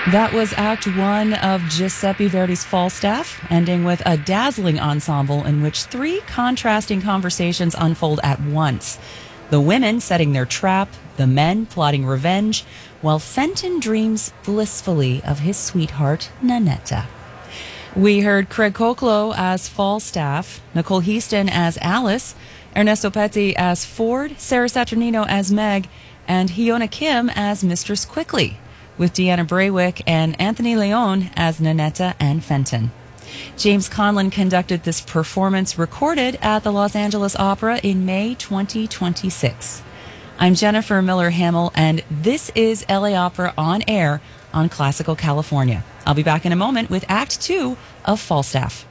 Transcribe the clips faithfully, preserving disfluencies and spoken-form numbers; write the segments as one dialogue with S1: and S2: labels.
S1: That was Act One of Giuseppe Verdi's Falstaff, ending with a dazzling ensemble in which three contrasting conversations unfold at once. The women setting their trap, the men plotting revenge, while Fenton dreams blissfully of his sweetheart, Nanetta. We heard Craig Koklo as Falstaff, Nicole Heaston as Alice, Ernesto Petty as Ford, Sarah Saturnino as Meg, and Hyuna Kim as Mistress Quickly, with Deanna Braywick and Anthony Leon as Nanetta and Fenton. James Conlon conducted this performance, recorded at the Los Angeles Opera in May twenty twenty-six. I'm Jennifer Miller Hamill, and this is L A Opera On Air on Classical California. I'll be back in a moment with Act Two of Falstaff.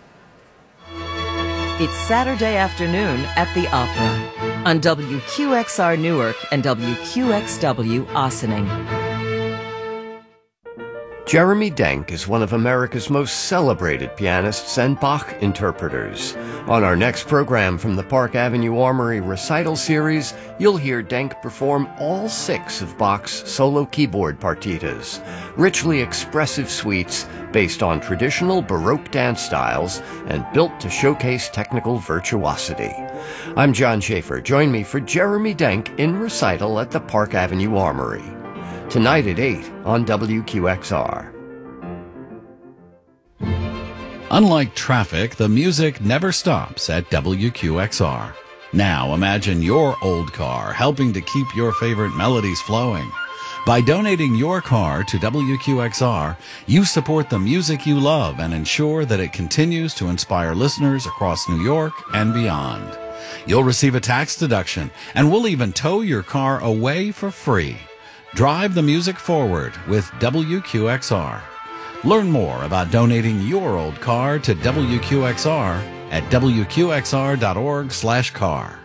S2: It's Saturday afternoon at the Opera on W Q X R Newark and W Q X W Ossining.
S3: Jeremy Denk is one of America's most celebrated pianists and Bach interpreters. On our next program from the Park Avenue Armory Recital Series, you'll hear Denk perform all six of Bach's solo keyboard partitas, richly expressive suites based on traditional Baroque dance styles and built to showcase technical virtuosity. I'm John Schaefer. Join me for Jeremy Denk in recital at the Park Avenue Armory. Tonight at eight on W Q X R.
S4: Unlike traffic, the music never stops at W Q X R. Now imagine your old car helping to keep your favorite melodies flowing. By donating your car to W Q X R, you support the music you love and ensure that it continues to inspire listeners across New York and beyond. You'll receive a tax deduction, and we'll even tow your car away for free. Drive the music forward with W Q X R. Learn more about donating your old car to W Q X R at W Q X R dot org slash car.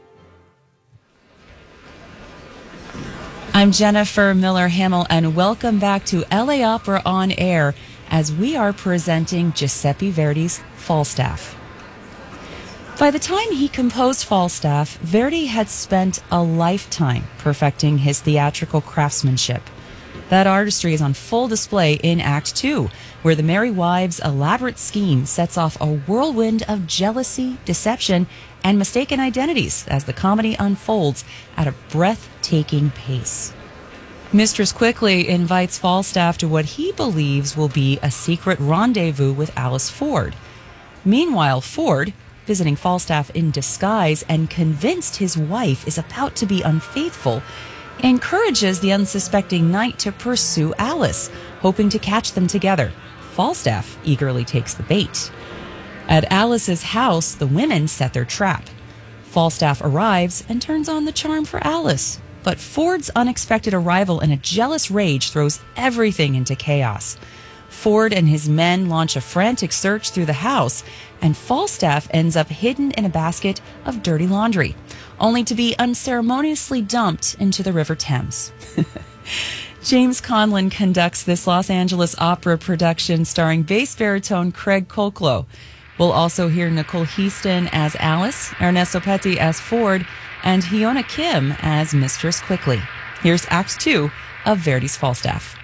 S1: I'm Jennifer Miller Hamill, and welcome back to L A Opera On Air as we are presenting Giuseppe Verdi's Falstaff. By the time he composed Falstaff, Verdi had spent a lifetime perfecting his theatrical craftsmanship. That artistry is on full display in Act Two, where the Merry Wives' elaborate scheme sets off a whirlwind of jealousy, deception, and mistaken identities as the comedy unfolds at a breathtaking pace. Mistress Quickly invites Falstaff to what he believes will be a secret rendezvous with Alice Ford. Meanwhile, Ford, visiting Falstaff in disguise and convinced his wife is about to be unfaithful, encourages the unsuspecting knight to pursue Alice, hoping to catch them together. Falstaff eagerly takes the bait. At Alice's house, the women set their trap. Falstaff arrives and turns on the charm for Alice, but Ford's unexpected arrival in a jealous rage throws everything into chaos. Ford and his men launch a frantic search through the house, and Falstaff ends up hidden in a basket of dirty laundry, only to be unceremoniously dumped into the River Thames. James Conlon conducts this Los Angeles Opera production starring bass baritone Craig Koklo. We'll also hear Nicole Heaston as Alice, Ernesto Petty as Ford, and Hyuna Kim as Mistress Quickly. Here's Act Two of Verdi's Falstaff.